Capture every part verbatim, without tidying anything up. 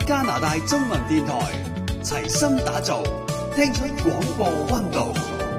加拿大中文電台，齊心打造，聽出廣播溫度。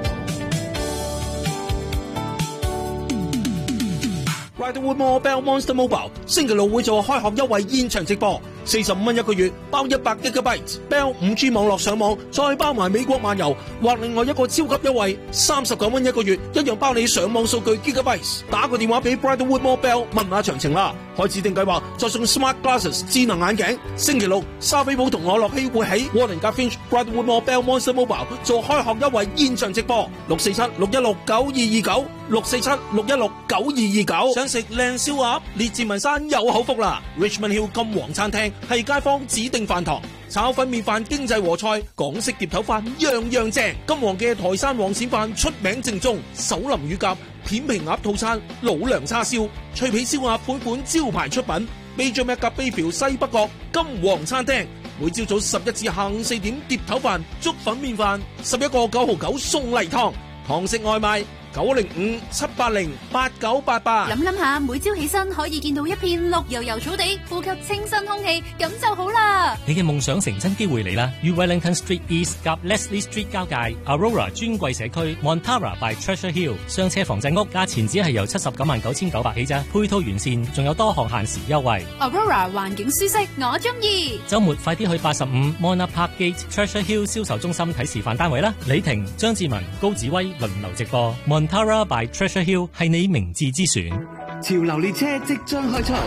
Riderwood Mobile Monster Mobile 星期六會做開學優惠現場直播，四十五蚊一個月，包一百 Gigabyte，Bell 五 G 網絡上網，再包埋美國漫遊，或另外一個超級優惠，三十九蚊一個月，一樣包你上網數據 Gigabyte。打個電話俾 Riderwood Mobile 問下詳情啦。開始訂計劃再送 Smart Glasses 智能眼鏡。星期六，沙菲堡同我樂希會喺 Warden 加 Finch Riderwood Mobile Monster Mobile 做開學優惠現場直播，六四七六一六九二二九，六四七六一六九二二九。想食靚燒鴨，列治文山有口福啦 ！Richmond Hill 金皇餐廳係街坊指定飯堂，炒粉麵飯、經濟和菜、港式碟頭飯樣樣正。金皇嘅台山黃鱔飯出名正宗，手林乳鴿、片皮鴨套餐、老娘叉燒、脆皮燒鴨款款招牌出品。Major Mac 及 Bayview 西北角金皇餐廳，每朝早十一至下午四點碟頭飯、粥粉麵飯，十一個九毫九送例湯，堂食外賣。九零五七八零八九八八。 諗諗下，每朝起身可以見到一片綠油油草地，呼吸清新空氣，咁就好啦。 你嘅夢想成真機會嚟啦！於 Wellington Street East 及 Leslie Street 交界 Aurora 專櫃社區 Montara by Treasure Hill 雙車房仔屋，價錢只係由七十九萬九千九百起咋，配套完善，仲有多項限時優惠。 Aurora 環境舒適，我中意。週末快啲去八十五 Mona Park Gate Treasure Hill 銷售中心睇示範單位啦！李婷、張志文、高子威輪流直播。Montara by Treasure Hill 係你明智之選。 潮流列車即將開出。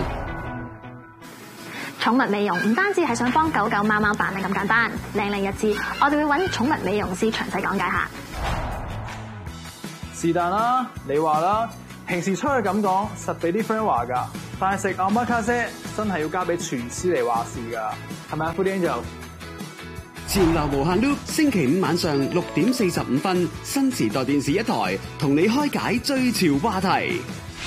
寵物美容唔單止係想幫狗狗貓貓扮靚咁簡單，靚靚日子我哋會揾寵物美容師詳細講解下。 是但啦，你話啦，平時出去咁講，實俾啲 friend 話㗎，但係食阿媽卡姐真係要交俾廚師嚟話事㗎，係咪啊 Foodie Angel？ 潮流無限 loop， 星期五晚上六點四十五分，新時代電視一台同你開解最潮話題。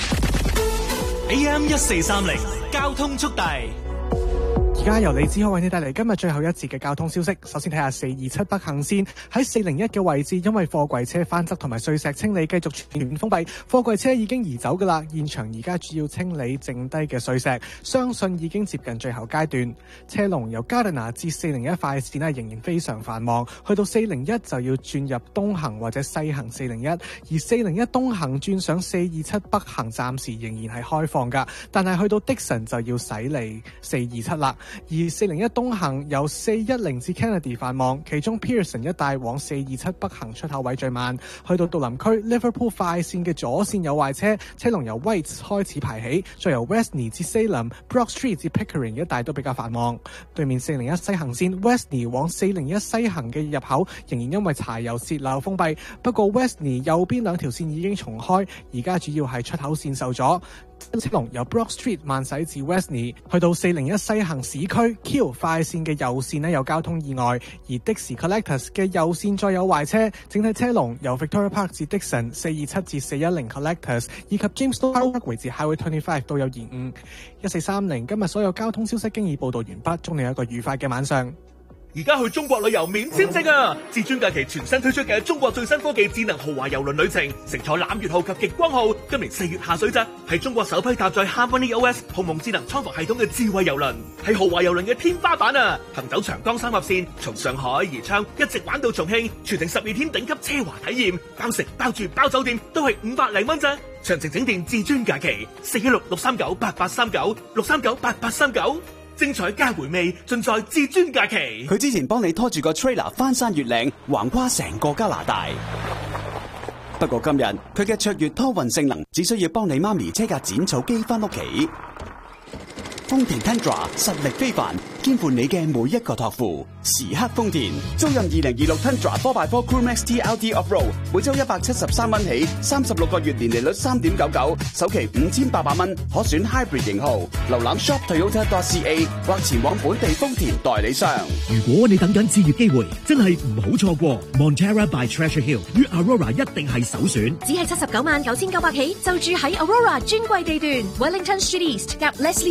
A M 一四三零交通速遞。 而家由李子浩為你帶嚟今日最後一節嘅交通消息。首先睇下四二七北行線喺四零一嘅位置，因為貨櫃車翻側同埋碎石清理繼續全面封閉，貨櫃車已經移走噶啦。現場而家主要清理剩低嘅碎石，相信已經接近最後階段。車龍由加德納至四零一快線呢仍然非常繁忙，去到四零一就要轉入東行或者西行四零一，而四零一東行轉上四二七北行暫時仍然係開放噶，但係去到迪神就要駛離四二七啦。而四零一東行由四一零至 Kennedy 繁忙，其中 Pearson 一帶往四二七北行出口位最慢，去到杜林區 Liverpool 快線嘅左線有壞車，車龍由 Whites 開始排起，再由 Westney 至 Salem、Brock Street 至 Pickering 一帶都比較繁忙。對面四零一西行線 Westney 往四零一西行嘅入口仍然因為柴油泄漏封閉，不過 Westney 右邊兩條線已經重開，而家主要係出口線受阻。車龍由 Brock Street 慢駛至 Westney， 去到四零一西行市區 Q 快線嘅右線呢有交通意外，而的士 Collectors 嘅右線再有壞車，整體車龍由 Victoria Park 至 Dixon、四二七至四一零 Collectors 以及 Jamestown Parkway 至 Highway 二十五都有延誤。一四三零今日所有交通消息經已報道完畢，祝你有一個愉快嘅晚上。 而家去中國旅遊免簽證啊！至尊假期全新推出嘅中國最新科技智能豪華郵輪旅程，乘坐攬月號及極光號，今年四月下水咋，係中國首批搭載 Harmony O S 鴻蒙智能艙房系統嘅智慧郵輪，係豪華郵輪嘅天花板啊！行走長江三峽線，從上海宜昌一直玩到重慶，全程十二天頂級奢華體驗，包食包住包酒店，都係五百零蚊咋。詳情請電至尊假期四一六六三九八八三九六三九八八三九。精彩加回味，盡在至尊假期。 佢之前幫你拖住個 trailer 翻山越嶺，橫跨成個加拿大。不過今日佢嘅卓越拖運性能，只需要幫你媽咪車架剪草機翻屋企。豐田 Tundra 實力非凡，肩負你嘅每一個託付。時刻豐田，租任二零二六 Tundra 四 by 四 Crew Max T L T Off-Road， 每周一百七十三蚊起，三十六個月年利率三點九九，首期五千八百蚊，可選 Hybrid 型號。瀏覽 shop toyota dot c a 或前往本地豐田代理商。 如果你等緊置業機會，真係唔好錯過 Montara by Treasure Hill 與 Aurora 一定係首選。 只係七十九萬九千九百起，就住喺 Aurora 專櫃地段 Wellington Street East 及 Leslie Street。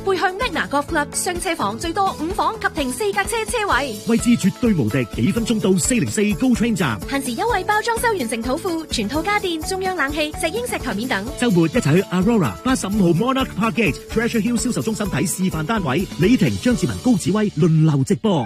背向 Magna Golf Club 雙車房最多五房及停四架車車位， 位置絕對無敵，幾分鐘到四零四 Go Train 站。 限時優惠包裝修完成土庫，全套家電、中央冷氣、石英石台面等。 週末一齊去 Aurora 八十五號 Monarch Park Gate Treasure Hill 銷售中心睇示範單位，李婷、張志文、高子威輪流直播。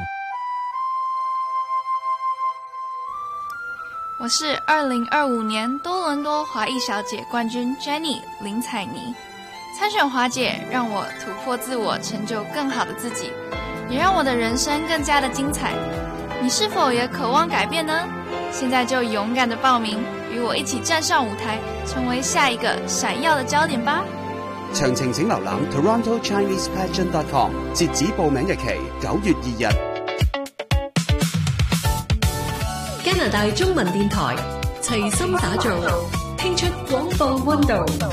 我是二零二五年多倫多華裔小姐冠軍 Jenny 林采妮。參選華姐讓我突破自我，成就更好的自己，也讓我的人生更加的精彩。你是否也渴望改變呢？現在就勇敢的報名，與我一起站上舞台，成為下一個閃耀的焦點吧。 詳情請瀏覽 Toronto Chinese Pageant dot com， 截止報名日期九月二日。 加拿大中文電台齊心打造，聽出廣播溫度。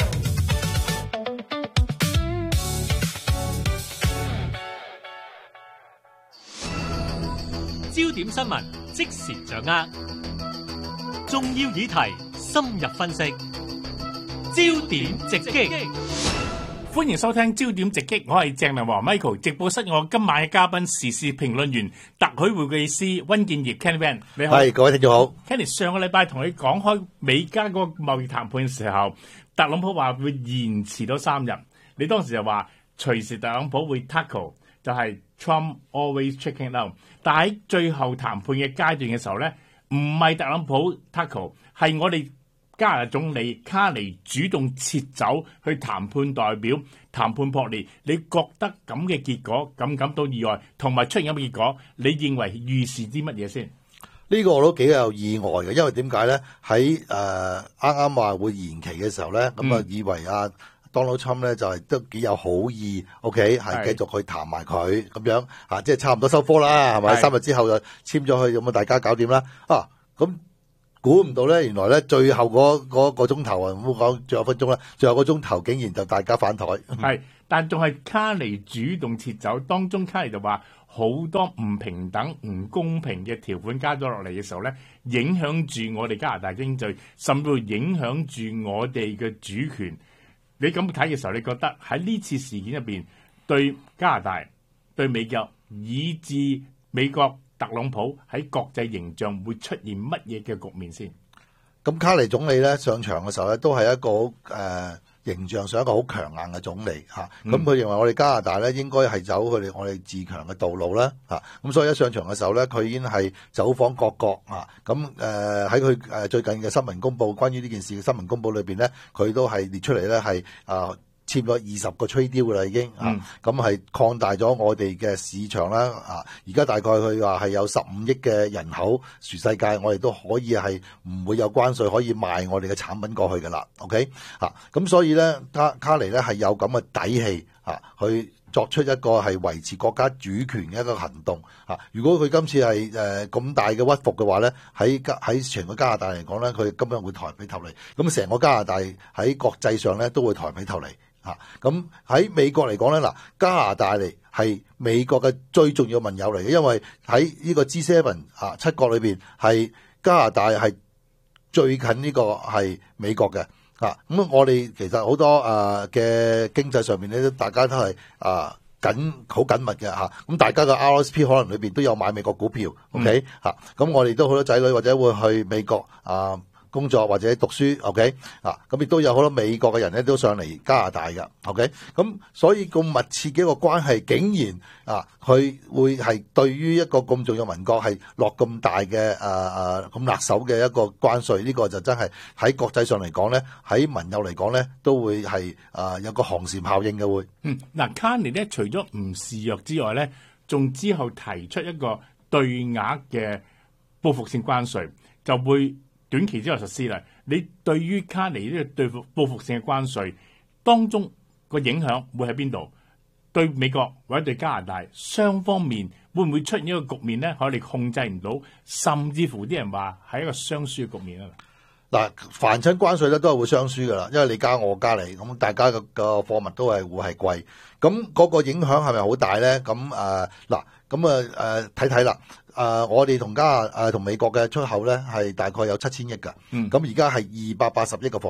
焦點新聞即時掌握，重要議題深入分析，焦點直擊。 歡迎收聽焦點直擊，我係鄭良和 Michael。直播室我今晚嘅嘉賓時事評論員特許會計師溫建業 Kenny Van， 你好。 係各位聽眾好。 Kenny 上個禮拜同你講開美加嗰個貿易談判嘅時候，特朗普話會延遲到三日，你當時就話隨時特朗普會 tackle， 就係 Trump always checking out。但喺最後談判嘅階段嘅時候咧，唔係特朗普 tackle， 係我哋加拿大總理卡尼主動撤走去談判代表，談判破裂。你覺得咁嘅結果感唔感到意外？同埋出現咁嘅結果，你認為預示啲乜嘢先？ 呢個我都幾有意外嘅，因為點解咧？喺誒啱啱話會延期嘅時候咧，咁、嗯、啊以為啊 Donald Trump 咧就係、是、都幾有好意 ，OK 係繼續去談埋佢咁樣啊，即係差唔多收科啦，係咪？三日之後就簽咗去，咁啊大家搞掂啦。啊咁。估唔到咧，原來咧最後嗰嗰個鐘頭啊，唔好講最後分鐘啦，最後個鐘頭竟然就大家反台。 係，但仲係卡尼主動撤走，當中卡尼就話好多唔平等、唔公平嘅條款加咗落嚟嘅時候咧，影響住我哋加拿大經濟，甚至會影響住我哋嘅主權。你咁睇嘅時候，你覺得喺呢次事件入邊，對加拿大、對美國以至美國特朗普喺國際形象會出現乜嘢嘅局面先？ 咁卡尼總理咧上場嘅時候咧，都係一個誒、呃、形象上一個好強硬嘅總理嚇。咁、嗯、佢認為我哋加拿大咧應該係走佢哋我哋自強嘅道路啦嚇。咁所以一上場嘅時候咧，佢已經係走訪各國啊。咁誒喺佢誒最近嘅新聞公佈，關於呢件事嘅新聞公佈裏邊咧，佢都係列出嚟咧係啊。簽咗二十個 trade deal 啦，已經啊，咁係擴大咗我哋嘅市場啦，啊，而家大概佢話係有十五億嘅人口，全世界我哋都可以係唔會有關稅可以賣我哋嘅產品過去㗎啦 ，OK， 啊，咁所以咧卡卡尼咧係有咁嘅底氣啊，去作出一個係維持國家主權嘅一個行動啊。如果佢今次係誒咁大嘅屈服嘅話咧，喺喺全個加拿大嚟講咧，佢根本會抬起頭嚟，咁成個加拿大喺國際上咧都會抬起頭嚟。咁喺美國嚟講咧，嗱加拿大嚟係美國嘅最重要盟友嚟嘅，因為喺呢個 G 七 啊七國裏邊係加拿大係最近呢個係美國嘅啊。咁我哋其實好多啊嘅經濟上面咧，大家都係啊緊好緊密嘅嚇。咁大家嘅 R S P 可能裏邊都有買美國股票、嗯、，OK 嚇。咁我哋都好多仔女或者會去美國啊工作或者讀書 ，OK 啊，咁亦都有好多美國嘅人咧都上嚟加拿大㗎 ，OK，咁所以咁密切嘅一個關係，竟然啊，佢會係對於一個咁重要民國係落咁大嘅誒誒咁辣手嘅一個關稅，呢、這個就真係喺國際上嚟講咧，喺盟友嚟講咧，都會係誒、啊、有個寒蟬效應嘅會。 嗯，嗱，卡尼咧除咗唔示弱之外咧，仲之後提出一個對額嘅報復性關稅，就會短期之後實施啦。你對於卡尼呢個對付報復性嘅關稅當中個影響會喺邊度？對美國或者對加拿大雙方面會唔會出現一個局面咧？我哋控制唔到，甚至乎啲人話係一個雙輸嘅局面啊！ 嗱，凡親關稅咧都係會雙輸噶啦，因為你加我加你，咁大家嘅個貨物都係會係貴，咁嗰個影響係咪好大咧？咁誒嗱，咁啊誒睇睇啦。誒、呃，我哋同加誒同美國嘅出口咧係大概有七千億㗎，咁而家係二百八十億嘅貨物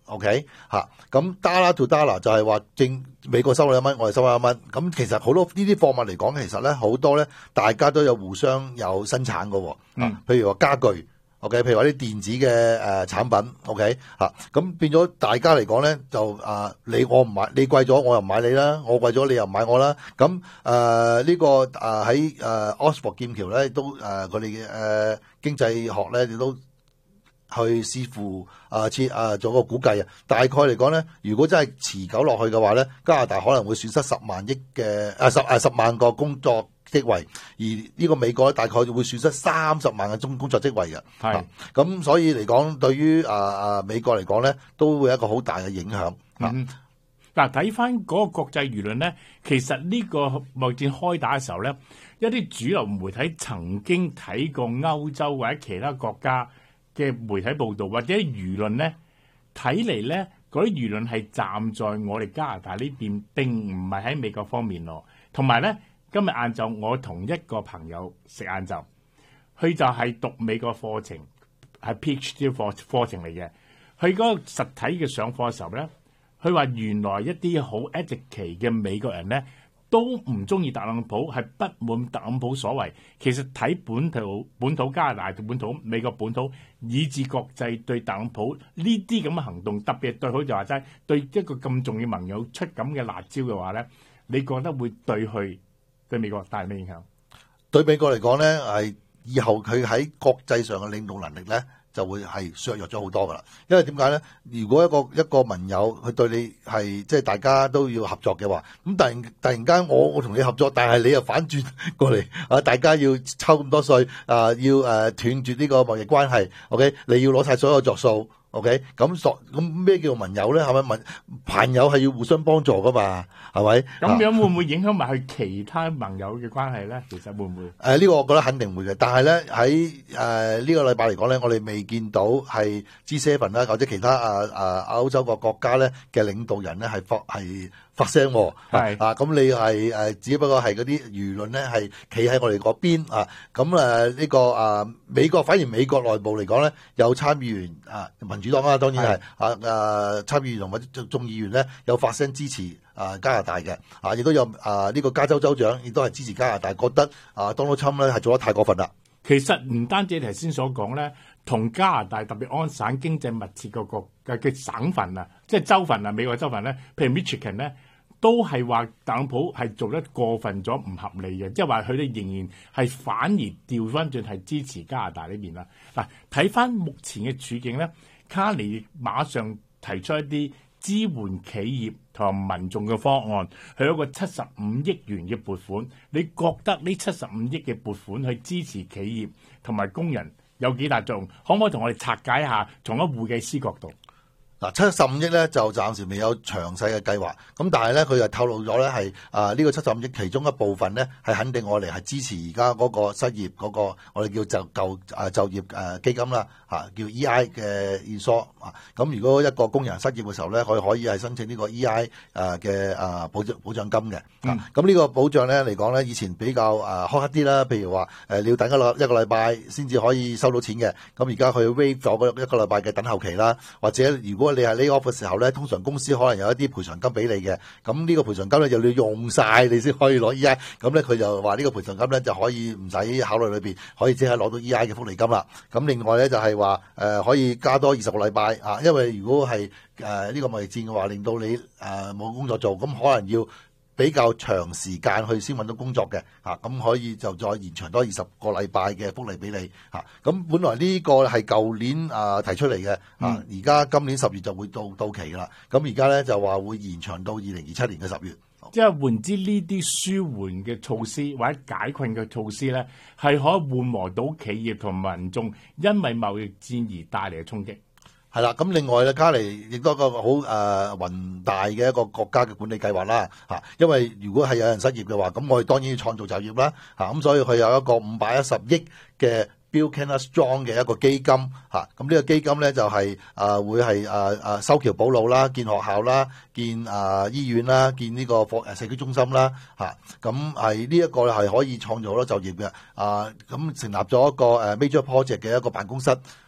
OK 嚇，咁 dollar to dollar 就係話正美國收你一蚊，我哋收你一蚊。咁其實好多呢啲貨物嚟講，其實咧好多咧，大家都有互相有生產嘅喎。嗯，譬如話家具 ，OK， 譬如話啲電子嘅誒、呃、產品 ，OK 嚇，咁變咗大家嚟講咧，就啊、呃、你我唔買，你貴咗我又唔買你啦，我貴咗你又唔買我啦。咁誒呢個誒喺誒 Oxford 劍橋咧都誒佢哋嘅誒經濟學咧亦都。去視乎啊，設啊做個估計啊，大概嚟講咧，如果真係持久落去嘅話咧，加拿大可能會損失十萬億嘅啊十啊十萬個工作職位，而呢個美國咧大概會損失三十萬嘅中工作職位嘅。係咁、啊，所以嚟講，對於啊啊美國嚟講咧，都會有一個好大嘅影響。 嗯，嗱睇翻嗰個國際輿論咧，其實呢個貿易戰開打嘅時候咧，一啲主流媒體曾經睇過歐洲或者其他國家嘅媒體報導或者輿論咧，睇嚟咧嗰啲輿論係站在我哋加拿大呢邊，並唔係喺美國方面咯。同埋咧，今日晏晝我同一個朋友食晏晝，佢就係讀美國課程，係 PhD 課課程嚟嘅。佢嗰個實體嘅上課嘅時候咧，佢話原來一啲好 educated 嘅美國人咧，都唔中意特朗普，係不滿特朗普所為。其實睇本土本土加拿大本土美國本土，以至國際對特朗普呢啲咁嘅行動，特別對佢就話齋對一個咁重要盟友出咁嘅辣椒嘅話咧，你覺得會對佢對美國帶咩影響？ 對美國嚟講咧，係以後佢喺國際上嘅領導能力咧，就會係削弱咗好多噶啦。因為點解咧？如果一個一個盟友佢對你係即係大家都要合作嘅話，咁突然突然間我我同你合作，但係你又反轉過嚟啊！大家要抽咁多稅啊，要誒斷絕呢個貿易關係。OK， 你要攞晒所有着數。OK， 咁所咁咩叫做盟友咧？係咪盟朋友係要互相幫助噶嘛？係咪？ 咁樣會唔會影響埋佢其他盟友嘅關係咧？其實會唔會？誒、 呃、呢、這個我覺得肯定會嘅。但係咧喺誒呢個禮拜嚟講咧，我哋未見到係 G 七 啦，或者其他啊啊歐洲個國家咧嘅領導人咧係發係發聲喎。係啊，咁你係誒、呃、只不過係嗰啲輿論咧係企喺我哋嗰邊啊。咁誒呢個啊美國反而美國內部嚟講咧有參議員啊民主黨啦，當然係啊誒參議員同或者眾議員咧有發聲支持啊加拿大嘅啊，亦都有啊呢、這個加州州長亦都係支持加拿大，覺得啊 Donald Trump 咧係做得太過分啦。 其實唔單止頭先所講咧，同加拿大特別安省經濟密切個國嘅嘅省份啊，即係州份啊，美國州份咧，譬如 Michigan 咧，都係話特朗普係做得過分咗，唔合理嘅，即係話佢哋仍然係反而調翻轉係支持加拿大呢邊啦。嗱，睇翻目前嘅處境咧，卡尼馬上提出一啲支援企業同民眾嘅方案，係一個七十五億元嘅撥款。你覺得呢七十五億嘅撥款去支持企業同埋工人有幾大作用？可唔可以同我哋拆解一下，從一個會計師角度？ 嗱，七十五億咧就暫時未有詳細嘅計劃，咁但係咧佢就透露咗咧係啊呢個七十五億其中一部分咧係肯定我哋係支持而家嗰個失業嗰、嗰個我哋叫就就啊就業誒基金啦嚇，叫 E I 嘅 insure 啊，咁如果一個工人失業嘅時候咧，佢可以係申請呢個 E I 誒嘅啊保障保障金嘅，咁呢、嗯、個保障咧嚟講咧以前比較啊苛刻啲啦，譬如話誒你要等一個一個禮拜先至可以收到錢嘅，咁而家佢 waive 咗一個禮拜嘅等候期啦，或者如果你係 lay off 嘅時候咧，通常公司可能有一啲賠償金俾你嘅，咁呢個賠償金咧就要用晒你先可以攞 E I， 咁咧佢就話呢個賠償金咧就可以唔使考慮裏邊，可以即刻攞到 E I 嘅福利金啦。咁另外咧就係話誒可以加多二十個禮拜啊，因為如果係誒呢個貿易戰嘅話，令到你誒冇、呃、工作做，咁可能要比較長時間去先揾到工作嘅，嚇咁可以就再延長多二十個禮拜嘅福利俾你，嚇咁本來呢個係舊年啊提出嚟嘅，啊而家今年十月就會到到期噶啦，咁而家咧就話會延長到二零二七年嘅十月。 即係換之呢啲舒緩嘅措施或者解困嘅措施咧，係可以緩和到企業同民眾因為貿易戰而帶嚟嘅衝擊。 係啦，咁另外咧，卡尼亦都一個好誒宏大嘅一個國家嘅管理計劃啦，嚇！因為如果係有人失業嘅話，咁我哋當然要創造就業啦，嚇！咁所以佢有一個五百一十億嘅 Build Canada Strong 嘅一個基金，嚇！咁呢個基金咧就係、是、誒、呃、會係誒誒修橋補路啦、建學校啦、建誒、呃、醫院啦、建呢個課誒社區中心啦，嚇！咁係呢一個係可以創造好多就業嘅，啊、呃！咁成立咗一個誒 major project 嘅一個辦公室。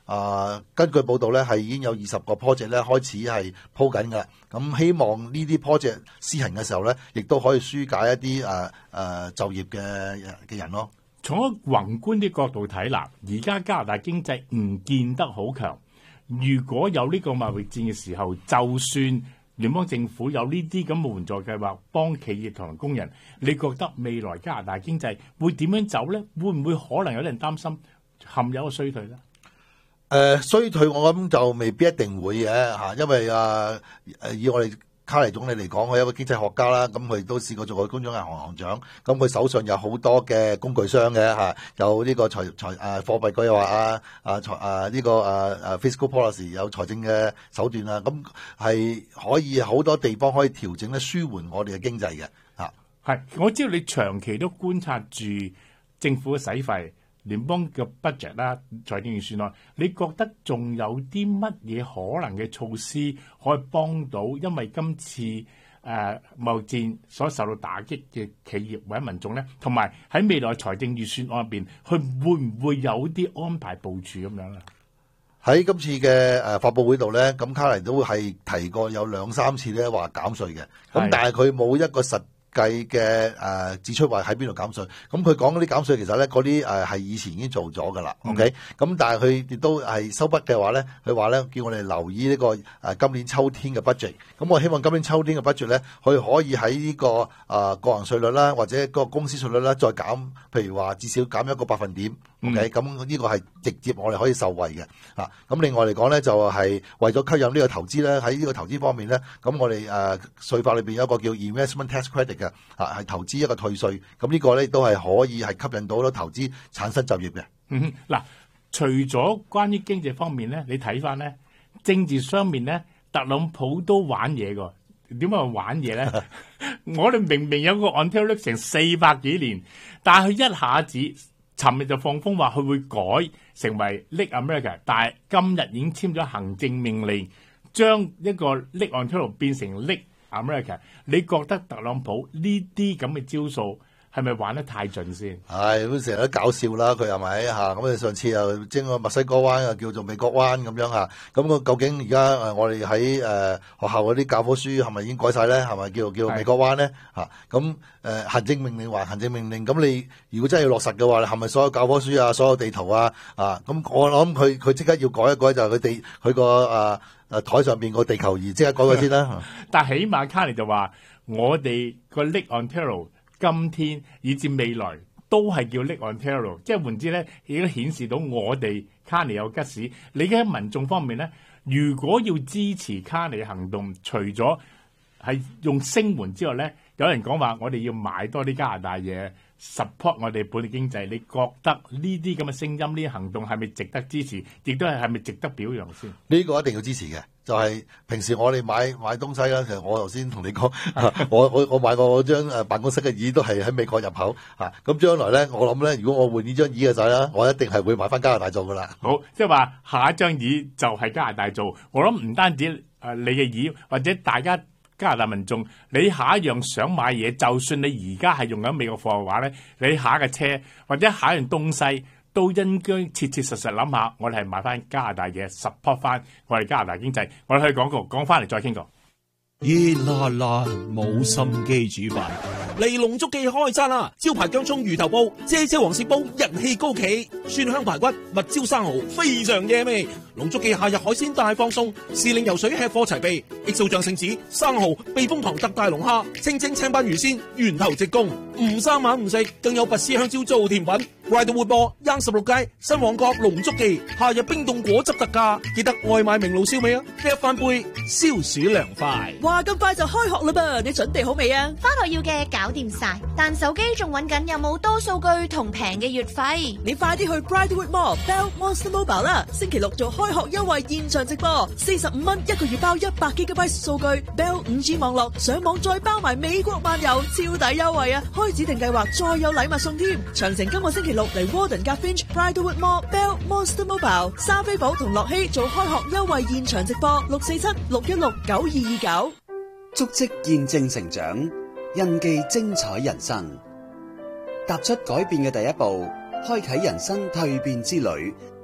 啊，根據報道咧，係已經有二十個 project 咧開始係鋪緊㗎。咁希望呢啲 project 施行嘅時候咧，亦都可以紓解一啲誒誒就業嘅嘅人咯。 從一個宏觀啲角度睇啦，而家加拿大經濟唔見得好強。如果有呢個貿易戰嘅時候，就算聯邦政府有呢啲咁嘅援助計劃幫企業同工人，你覺得未來加拿大經濟會點樣走咧？會唔會可能有人擔心陷入一個衰退咧？ 誒、呃、衰退我諗就未必一定會嘅嚇，因為啊誒以我哋卡尼總理嚟講，佢係一個經濟學家啦，咁佢亦都試過做過工商銀行行長，咁佢手上有好多嘅工具箱嘅嚇，有呢個財財誒貨幣計劃啊啊財啊呢個誒誒 fiscal policy 有財政嘅手段啊，咁係可以好多地方可以調整咧，舒緩我哋嘅經濟嘅嚇。 係，我知道你長期都觀察住政府嘅使費。聯邦嘅 budget 啦，財政預算案，你覺得仲有啲乜嘢可能嘅措施可以幫到？因為今次誒貿易戰所受到打擊嘅企業或者民眾咧，同埋喺未來財政預算案入邊，佢會唔會有啲安排部署咁樣啊？ 喺今次嘅誒發佈會度咧，咁卡尼都係提過有兩三次咧話減稅嘅，咁但係佢冇一個實計嘅誒指出話喺邊度減稅，咁佢講嗰啲減稅其實咧嗰啲誒係以前已經做咗噶啦 ，OK，咁但係佢亦都係收筆嘅話咧，佢話咧叫我哋留意呢個誒今年秋天嘅 budget，咁我希望今年秋天嘅 budget 咧，佢可以喺呢個誒個人稅率啦，或者個公司稅率啦再減，譬如話至少減一個百分點。OK，咁呢個係直接我哋可以受惠嘅，啊，咁另外嚟講咧就係、是、為咗吸引呢個投資咧，喺呢個投資方面咧，咁我哋誒稅法裏邊有一個叫 investment tax credit 嘅，啊係投資一個退稅，咁呢個咧都係可以係吸引到好多投資產生就業嘅。 嗯，嗱，除咗關於經濟方面咧，你睇翻咧政治上面咧，特朗普都玩嘢㗎。點解話玩嘢咧？我哋明明有個 Ontario 成四百幾年，但係佢一下子。尋日就放風話佢會改成為 Lake America， 但係今日已經簽咗行政命令，將一個 Lake Ontario 變成 Lake America。你覺得特朗普呢啲咁嘅招數係咪玩得太盡先？ 係咁成日都搞笑啦，佢係咪嚇？咁你上次又經過墨西哥灣又叫做美國灣咁樣嚇，咁個究竟而家誒我哋喺誒學校嗰啲教科書係咪已經改晒咧？係咪叫叫美國灣咧？嚇咁誒行政命令還行政命令，咁你如果真係要落實嘅話，係咪所有教科書啊、所有地圖啊啊？咁我諗佢佢即刻要改一改，就係佢地佢個誒誒台上邊個地球儀即刻改改先啦。 但係起碼卡尼就話我哋個 Lake Ontario。今天以至未來都係叫 Lake Ontario， 即係換之咧，亦都顯示到我哋卡尼有吉士。你喺民眾方面咧，如果要支持卡尼嘅行動，除咗係用聲援之外咧，有人講話我哋要買多啲加拿大嘢 support 我哋本地經濟。你覺得呢啲咁嘅聲音、呢啲行動係咪值得支持？亦都係係咪值得表揚先？ 呢個一定要支持嘅。就係平時我哋買買東西啦，其實我頭先同你講，我我我買過我張誒辦公室嘅椅都係喺美國入口嚇，咁將來咧，我諗咧，如果我換呢張椅嘅時候咧，我一定係會買翻加拿大做噶啦。 好，即係話下一張椅就係加拿大做。我諗唔單止誒你嘅椅，或者大家加拿大民眾，你下一樣想買嘢，就算你而家係用緊美國貨嘅話咧，你下一個車或者下一樣東西。都應該切切實實諗下，我哋係買翻加拿大嘅 support 翻我哋加拿大經濟。我哋去廣告，講翻嚟再傾過。 熱辣辣冇心機煮飯，嚟龍竹記開餐啦！招牌薑蔥魚頭煲、姐姐黃氏煲人氣高企，蒜香排骨、蜜椒生蠔非常惹味。龍竹記夏日海鮮大放送，時令游水吃貨齊備，X O醬聖子、生蠔、避風塘特大龍蝦、清蒸青斑魚鮮，源頭直供，唔生猛唔食，更有拔絲香蕉做甜品。Ryder 活播，Yonge 十六街新旺角龍竹記，夏日冰凍果汁特價，記得外賣名爐燒味啊！一翻杯消暑涼快。 話咁快就開學啦噃，你準備好未啊？ 返學要嘅搞掂晒，但手機仲揾緊有冇多數據同平嘅月費。 你快啲去 Brighterwood Mall Bell Monster Mobile 啦！星期六做開學優惠現場直播，四十五蚊一個月包一百 G B 數據 ，Bell 五 G 網絡上網再包埋美國漫遊，超抵優惠啊！開指定計劃再有禮物送添。詳情今個星期六嚟 Warden 夾 Finch Brighterwood Mall Bell Monster Mobile， 沙菲堡同樂希做開學優惠現場直播，六四七六一六九二二九。 足跡見證成長，印記精彩人生。踏出改變嘅第一步，開啟人生蛻變之旅。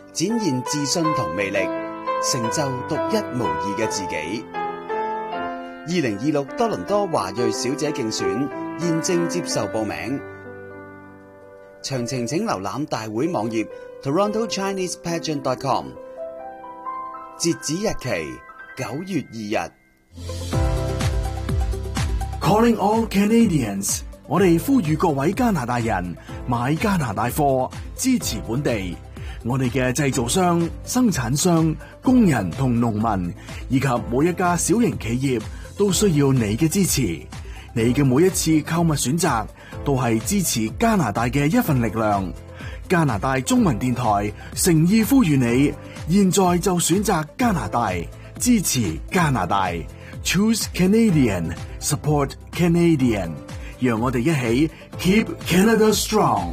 展現自信同魅力，成就獨一無二嘅自己。二零二六多倫多華裔小姐競選現正接受報名，詳情請瀏覽大會網頁 toronto chinese pageant dot com， 截止日期九月二日。 Calling all Canadians， 我哋呼籲各位加拿大人買加拿大貨，支持本地。我哋嘅製造商、生產商、工人同農民，以及每一家小型企業，都需要你嘅支持。你嘅每一次購物選擇，都係支持加拿大嘅一份力量。加拿大中文電台誠意呼籲你，現在就選擇加拿大，支持加拿大。Choose Canadian, support Canadian， 讓我哋一起 Keep Canada Strong。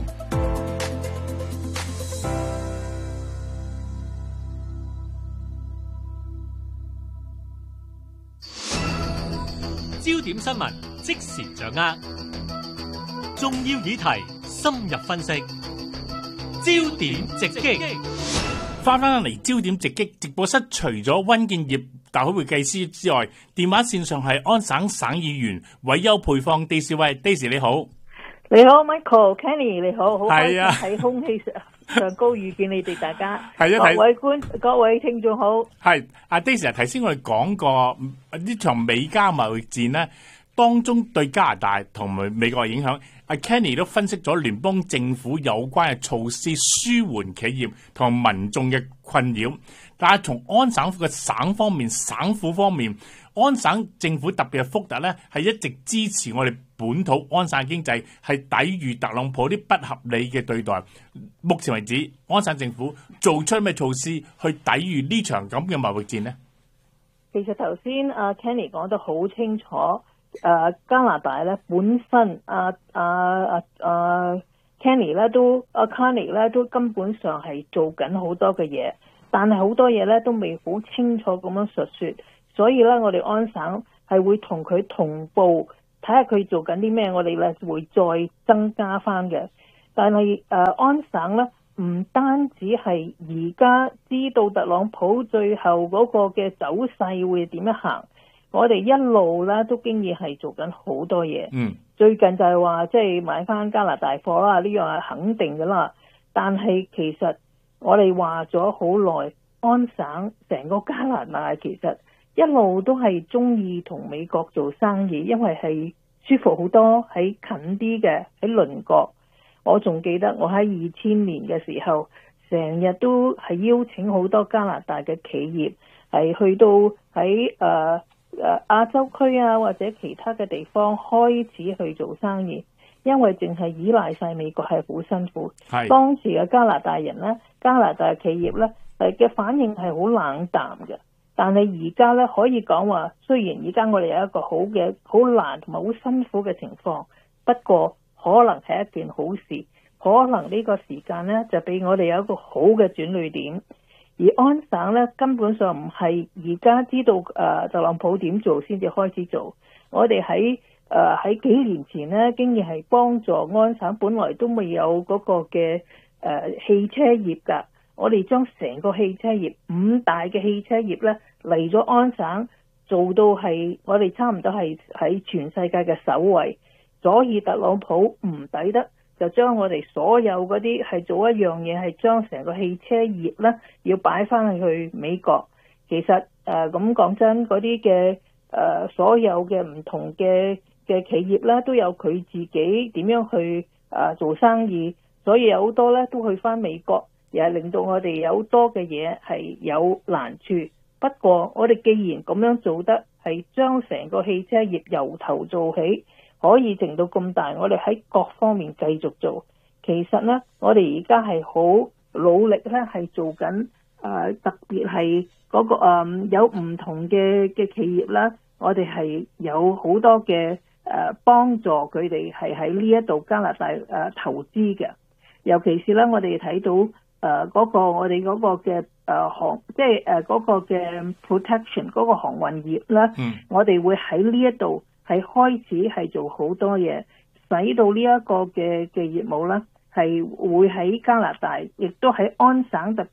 焦點新聞即時掌握，重要議題深入分析，焦點直擊。 翻返嚟焦點直擊直播室，除咗溫建業大會會計師之外，電話線上係安省省議員委優配方 Daisy 喂 Daisy 你好， 你好 Michael，Kenny 你好，好開心啊喺空氣上上高遇見你哋大家， 係啊， 各位觀各位聽眾好。 係阿 Daisy，頭先我哋講過呢場美加貿易戰呢，當中對加拿大同埋美國嘅影響，阿 Kenny 都分析咗聯邦政府有關嘅措施，舒緩企業同民眾嘅困擾。但係從安省府嘅省方面、省府方面，安省政府特別係福特咧，係一直支持我哋本土安省經濟，係抵禦特朗普啲不合理嘅對待。目前為止，安省政府做出咩措施去抵禦呢場咁嘅貿易戰呢？ 其實頭先阿 Kenny 講得好清楚，誒、呃、加拿大咧本身阿阿阿阿 Kenny 咧都阿 Kenny 咧都根本上係做緊好多嘅嘢，但係好多嘢咧都未好清楚咁樣述說，所以咧我哋安省係會同佢同步睇下佢做緊啲咩，我哋咧會再增加翻嘅。但係誒、呃、安省咧唔單止係而家知道特朗普最後嗰個嘅走勢會點樣行，我哋一路咧都經已係做緊好多嘢。 嗯， 最近就係話即係買翻加拿大貨啦，呢樣係肯定噶啦。但係其實我哋話咗好耐，安省成個加拿大其實一路都係中意同美國做生意，因為係舒服好多，喺近啲嘅喺鄰國。我仲記得我喺二千年嘅時候，成日都係邀請好多加拿大嘅企業係去到喺誒誒亞洲區啊或者其他嘅地方開始去做生意，因為淨係依賴晒美國係好辛苦。係當時嘅加拿大人呢，加拿大企業呢誒嘅反應係好冷淡嘅。但係而家呢，可以講話，雖然而家我哋有一個好嘅好難同埋好辛苦嘅情況，不過可能係一件好事，可能呢個時間呢，就俾我哋有一個好嘅轉捩點。而安省呢，根本上唔係而家知道誒、呃、特朗普點做先至開始做，我哋喺誒喺幾年前呢，經已係幫助安省，本來都未有嗰個嘅誒、呃、汽車業㗎。我哋將成個汽車業五大嘅汽車業呢嚟咗安省，做到係我哋差唔多係喺全世界嘅首位，所以特朗普唔抵得，就將我哋所有嗰啲係做一樣嘢，係將成個汽車業呢要擺翻去美國。其實誒咁講真，嗰啲嘅誒所有嘅唔同嘅嘅企業呢，都有佢自己點樣去誒、呃、做生意，所以有好多呢都去翻美國。又係令到我哋有多嘅嘢係有難處，不過我哋既然咁樣做得係將成個汽車業由頭做起，可以整到咁大，我哋喺各方面繼續做。其實呢，我哋而家係好努力咧，係做緊誒、呃，特別係嗰、那個誒、呃、有唔同嘅嘅企業啦，我哋係有好多嘅誒、呃、幫助佢哋係喺呢一度加拿大誒、呃、投資嘅，尤其是咧我哋睇到。誒、呃、嗰、那個我哋嗰個嘅誒、呃、航，即係誒嗰個嘅 protection 嗰個航運業咧、嗯，我哋會喺呢一度係開始係做好多嘢，使到呢一個嘅嘅業務咧係會喺加拿大，亦都喺安省特別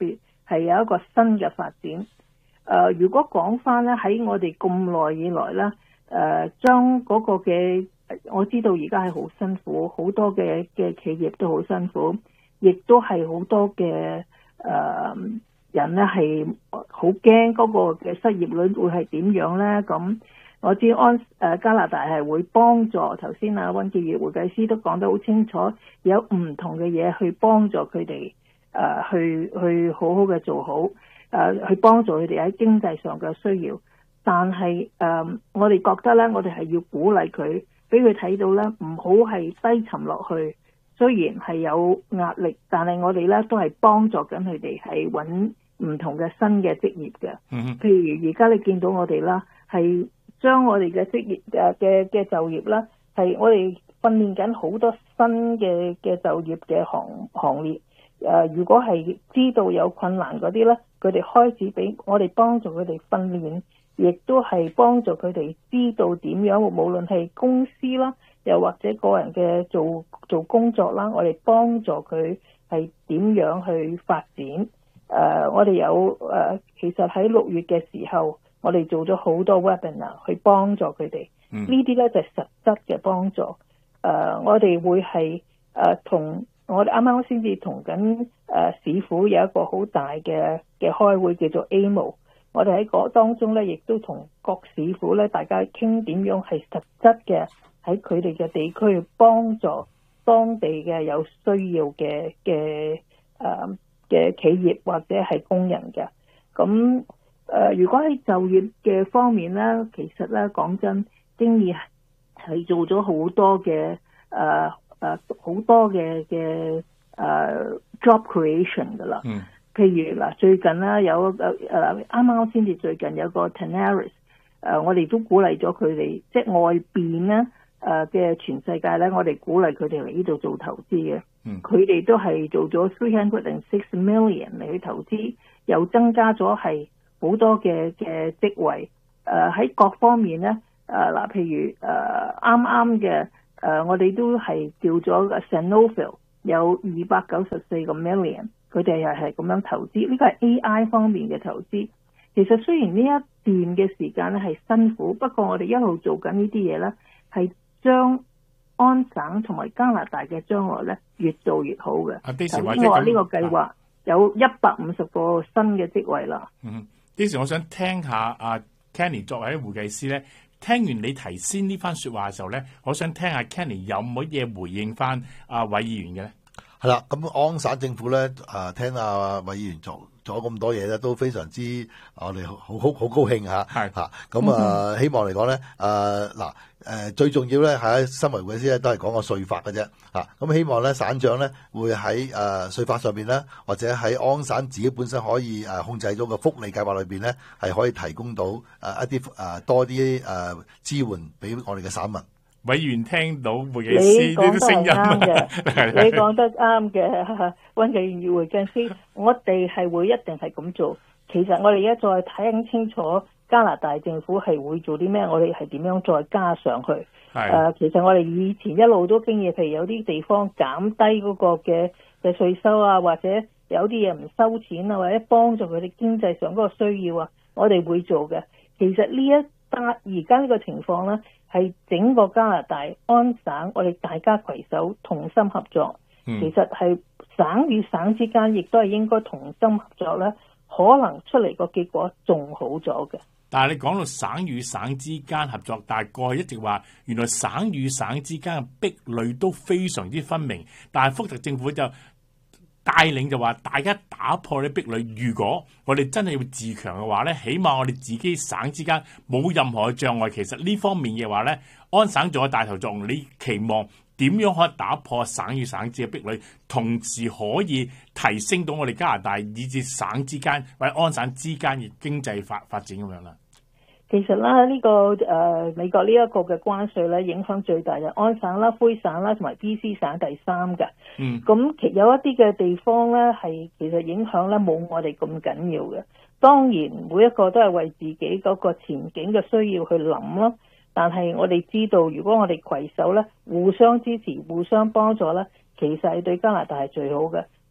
係有一個新嘅發展。誒、呃，如果講翻咧喺我哋咁耐以來咧，誒、呃、將嗰個嘅，我知道而家係好辛苦，好多嘅嘅企業都好辛苦，亦都係好多嘅誒、呃、人咧係好驚嗰個嘅失業率會係點樣咧？咁我知安誒加拿大係會幫助，頭先啊溫潔儀會計師都講得好清楚，有唔同嘅嘢去幫助佢哋誒去去好好嘅做好。誒去幫助佢哋喺經濟上嘅需要，但係誒、呃、我哋覺得咧，我哋係要鼓勵佢，俾佢睇到咧，唔好係低沉落去。雖然係有壓力，但係我哋咧都係幫助緊佢哋係揾唔同嘅新嘅職業嘅。嗯，譬如而家你見到我哋啦，係將我哋嘅職業誒嘅嘅就業啦，係我哋訓練緊好多新嘅嘅就業嘅行行列。誒、呃，如果係知道有困難嗰啲咧，佢哋開始俾我哋幫助佢哋訓練，亦都係幫助佢哋知道點樣，無論係公司啦，又或者個人嘅做做工作啦，我哋幫助佢係點樣去發展。誒、呃，我哋有誒、呃，其實喺六月嘅時候，我哋做咗好多 webinar 去幫助佢哋。嗯、呢啲咧就係、實質嘅幫助。誒、呃，我哋會係誒同。我哋啱啱先至同緊誒市府有一個好大嘅嘅開會，叫做 A M O。我哋喺嗰當中咧，亦都同各市府咧，大家傾點樣係實質嘅喺佢哋嘅地區去幫助當地嘅有需要嘅嘅誒嘅企業或者係工人嘅。咁誒、呃，如果喺就業嘅方面咧，其實咧講真，經已係做咗好多嘅誒。呃誒、呃、好多嘅嘅誒 job creation 噶啦，嗯，譬如嗱最近咧有誒誒啱啱先至最近有個 Tenaris，誒、呃、我哋都鼓勵咗佢哋，即係外邊咧誒嘅全世界咧，我哋鼓勵佢哋嚟呢度做投資嘅，嗯，佢哋都係做咗 three hundred and six million 嚟去投資，又增加咗係好多嘅嘅職位，誒、呃、喺各方面咧，誒、呃、嗱譬如誒啱啱嘅。呃誒、呃，我哋都係叫咗 Sanofi 有二百九十四個 million， 佢哋又係咁樣投資，呢個係 A I 方面嘅投資。其實雖然呢一段嘅時間咧係辛苦，不過我哋一路做緊呢啲嘢咧，係將安省同埋加拿大嘅將來咧越做越好嘅。頭先我話呢個計劃有一百五十個新嘅職位啦。 嗯，呢時我想聽下阿 Kenny 作為一會計師咧。聽完你提先呢番說話嘅時候咧，我想聽下 Kenny 有冇嘢回應翻阿韋議員嘅咧？ 係啦，咁安省政府咧，啊聽阿韋議員做做咗咁多嘢咧，都非常之我哋好好好高興嚇，係嚇咁啊！希望嚟講咧，誒嗱誒最重要咧係新聞會計師咧都係講個稅法嘅啫嚇，咁希望咧省長咧會喺誒稅法上邊咧，或者喺安省自己本身可以誒控制咗個福利計劃裏邊咧，係可以提供到誒一啲誒多啲誒支援俾我哋嘅省民。 委員聽到會計師呢啲聲音啊， 你講得啱嘅，溫繼元會計師，我哋係會一定係咁做。其實我哋而家再睇清楚加拿大政府係會做啲咩，我哋係點樣再加上去。誒、呃，其實我哋以前一路都經驗，譬如有啲地方減低嗰個嘅嘅稅收啊，或者有啲嘢唔收錢啊，或者幫助佢哋經濟上嗰個需要啊，我哋會做嘅。其實呢一單而家呢個情況咧，係整個加拿大安省，我哋大家攜手同心合作。嗯、其實係省與省之間，亦都係應該同心合作咧，可能出嚟個結果仲好咗嘅。 但係你講到省與省之間合作，但係過去一直話原來省與省之間嘅壁壘都非常之分明，但係福特政府就帶領就話大家打破呢壁壘，如果我哋真係要自強嘅話咧，起碼我哋自己省之間冇任何嘅障礙。其實呢方面嘅話咧，安省做嘅帶頭作用，你期望點樣可以打破省與省之嘅壁壘，同時可以提升到我哋加拿大以至省之間或者安省之間嘅經濟發發展咁樣啦。 其實啦，呢、這個誒、呃、美國呢一個嘅關稅咧，影響最大嘅安省啦、魁省啦同埋 B C 省第三嘅。嗯。咁其有一啲嘅地方咧，係其實影響咧冇我哋咁緊要嘅。當然每一個都係為自己嗰個前景嘅需要去諗咯。但係我哋知道，如果我哋攜手咧，互相支持、互相幫助咧，其實係對加拿大係最好嘅。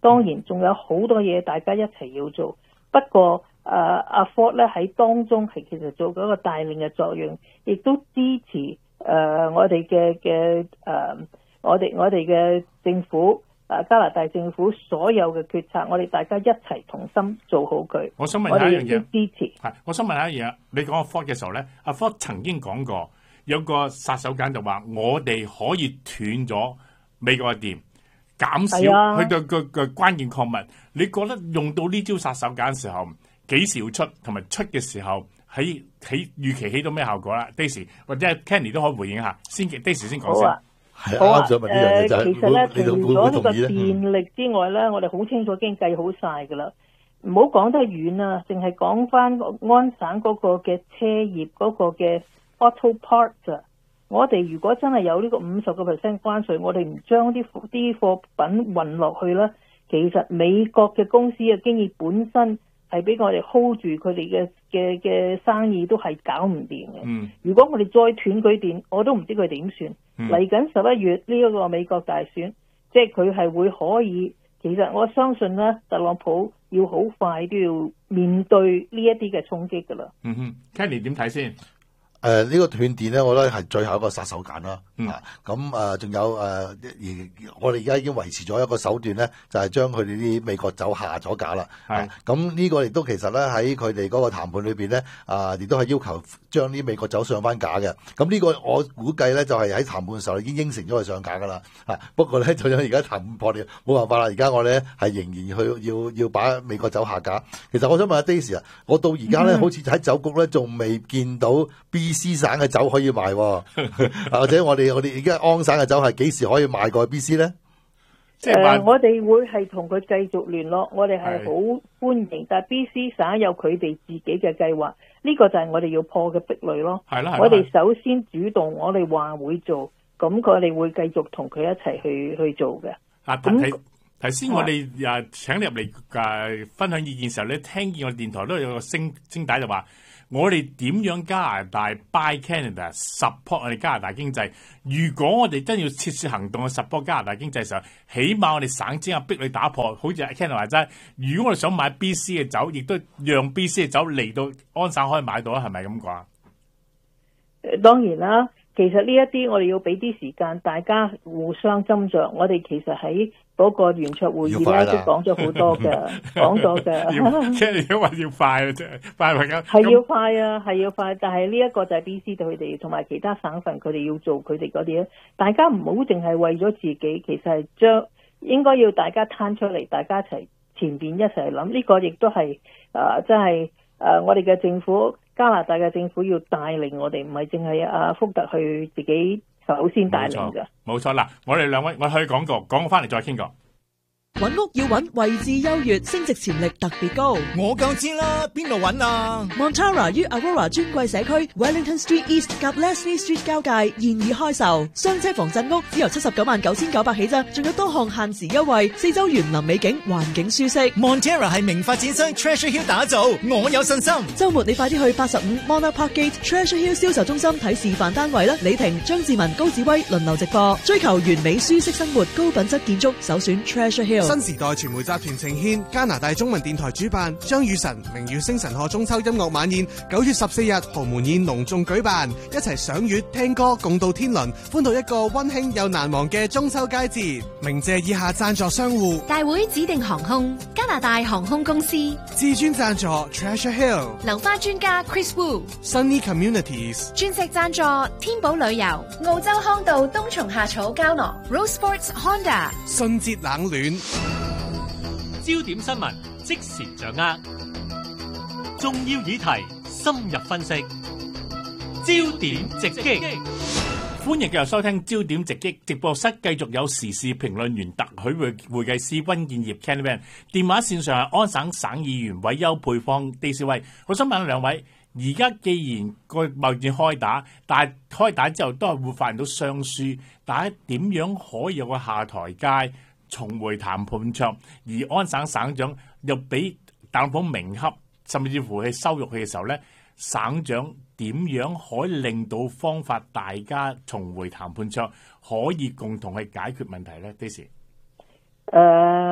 當然仲有好多嘢大家一齊要做。不過誒阿 Ford 咧喺當中係其實做嗰個帶領嘅作用，亦都支持誒、呃、我哋嘅嘅誒我哋我哋嘅政府。加拿大政府所有嘅決策，我哋大家一齊同心做好佢。 我想問下一樣嘢， 支持係我想問下一樣嘢。你講阿 Ford 嘅時候咧，阿 Ford 曾經講過有個殺手鐧就話，我哋可以斷咗美國嘅電，減少佢嘅個個關鍵礦物。你覺得用到呢招殺手鐧嘅時候，幾時要出，同埋出嘅時候喺喺預期起到咩效果啦 ？Daisy 或者 Kenny 都可以回應下。先 Daisy 先講先。 好啊，誒、 呃， 其實咧，除咗呢個電力之外咧，我哋好清楚已經計好晒噶啦，唔好講得遠啊，淨係講翻安省嗰個嘅車業嗰個嘅 auto parts 啊，我哋如果真係有呢個五十個 percent 關稅，我哋唔將啲啲貨品運落去咧，其實美國嘅公司嘅經驗本身係俾我哋 hold 住佢哋嘅嘅嘅生意都係搞唔掂嘅。嗯，如果我哋再斷佢電，我都唔知佢點算。嚟緊十一月呢一個美國大選，即係佢係會可以，其實我相信咧，特朗普要好快都要面對呢一啲嘅衝擊噶啦。 嗯哼 Kenny 點睇先？ 誒、呃、呢、這個斷電咧，我覺得係最後一個殺手鐧啦。 嗯、 啊，咁誒仲有誒，而、呃、我哋而家已經維持咗一個手段咧，就係、是、將佢哋啲美國酒下咗架啦。係，咁、啊、呢個亦都其實咧喺佢哋嗰個談判裏邊咧，啊，亦都係要求將啲美國酒上翻架嘅。咁呢個我估計咧就係、是、喺談判嘅時候已經應承咗佢上架噶啦。啊，不過咧就因為而家談判破裂，冇辦法啦。而家我哋咧係仍然去要要把美國酒下架。其實我想問下 Daisy 啊，我到而家咧好似喺酒局咧仲未見到 B C 省嘅酒可以賣，或者我哋我哋而家安省嘅酒係幾時可以賣過去 B C 咧？ 誒、呃，我哋會係同佢繼續聯絡，我哋係好歡迎，但係 B C 省有佢哋自己嘅計劃，呢、這個就係我哋要破嘅壁壘咯。係啦，我哋首先主動，我哋話會做，咁我哋會繼續同佢一齊去去做嘅。 啊，咁頭先我哋誒請你入嚟誒分享意見嘅時候咧，聽見我電台都有個聲聲帶就話。我哋點樣加拿大 Buy Canada support 我哋加拿大經濟？如果我哋真要切切行動去 support 加拿大經濟嘅時候，起碼我哋省之間逼你打破。好似 Canada 話齋，如果我哋想買 B C 嘅酒，亦都讓 B C 嘅酒嚟到安省可以買到啊？係咪咁講？ 誒，當然啦。其實呢一啲我哋要俾啲時間大家互相斟酌。我哋其實喺嗰個圓桌會議咧都講咗好多嘅，講咗嘅。 即係如果話要快啊，即係快快咁。 係要快啊，係要快。但係呢一個就係 B C 對佢哋同埋其他省份佢哋要做佢哋嗰啲咧。大家唔好淨係為咗自己，其實係將應該要大家攤出嚟，大家一齊前邊一齊諗。呢個亦都係誒，即係誒我哋嘅政府。加拿大嘅政府要帶領我哋，唔係淨係阿福特去自己首先帶領嘅。 冇錯啦，我哋兩位我去廣告，廣告翻嚟再傾過。 揾屋要揾位置優越，升值潛力特別高。 我夠知啦，邊度揾啊 ？Montara 於 Aurora 專櫃社區 Wellington Street East 及 Leslie Street 交界現已開售，雙車房鎮屋只由七十九萬九千九百起啫，仲有多項限時優惠，四周園林美景，環境舒適。 Montara 係名發展商 Treasure Hill 打造，我有信心。 週末你快啲去八十五 Monarch Park Gate Treasure Hill 銷售中心睇示範單位啦！李婷、張志文、高子威輪流直播，追求完美舒適生活，高品質建築，首選 Treasure Hill。 新時代傳媒集團呈獻加拿大中文電台主辦張雨晨明月星辰賀中秋音樂晚宴，九月十四日豪門宴隆重舉辦，一齊賞月聽歌共度天倫，歡度一個溫馨又難忘嘅中秋佳節。鳴謝以下贊助商戶： 大會指定航空、加拿大航空公司、 至尊贊助 Treasure Hill、 流花專家 Chris Wu、Sunny Communities、 鑽石贊助天寶旅遊、澳洲康道冬蟲夏草膠囊、Rose Sports Honda、 迅捷冷暖。 焦點新聞即時掌握，重要議題深入分析，焦點直擊。 歡迎繼續收聽焦點直擊直播室，繼續有時事評論員特許會會計師溫建業 Kenny Van， 電話線上係安省省議員委優配方 Daisy Wei。我想問下兩位，而家既然個貿易戰開打，但係開打之後都係會發現到雙輸，但係點樣可以有個下台階？重回談判桌，而安省省長又俾特朗普明恰，甚至乎係羞辱佢嘅時候咧，省長點樣可以令到方法大家重回談判桌，可以共同去解決問題咧？Daisy， 誒